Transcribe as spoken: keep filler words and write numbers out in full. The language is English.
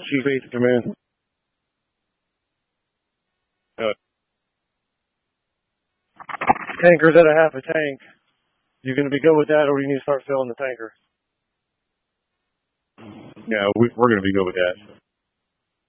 Chief eight to come in. Uh, tanker's at a half a tank. You going to be good with that, or do you need to start filling the tanker? Yeah, we, we're going to be good with that.